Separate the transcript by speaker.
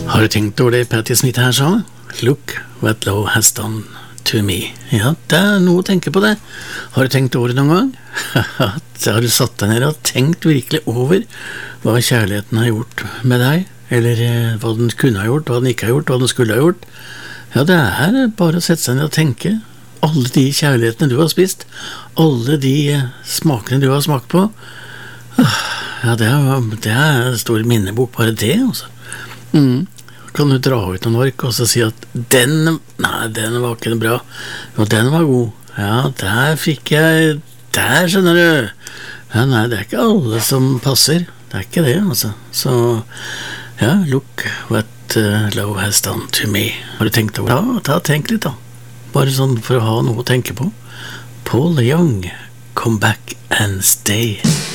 Speaker 1: Har du tenkt over det Patti Smith her sa? Look what love has done to me. Ja, det noe å tenke på det. Har du tenkt over det noen gang? Har du satt deg ned og tenkt virkelig over hva kjærligheten har gjort med deg? Eller hva den kunne ha gjort, hva den ikke har gjort, hva den skulle ha gjort? Ja, det bare å sette seg ned og tenke. Alle de kjærlighetene du har spist, alle de smakene du har smakt på. Ja, det stor minnebok, bare det, altså. Kan du dra ut noen ork og så si at den var ikke bra, og den var god. Ja, der fikk jeg, der skjønner du. Ja, nei, det ikke alle som passer. Det ikke det, altså. Så, ja, look what love has done to me. Har du tenkt over det? Ja, tenk litt da. Bare sånn for å ha noe å tenke på. Paul Young, come back and stay.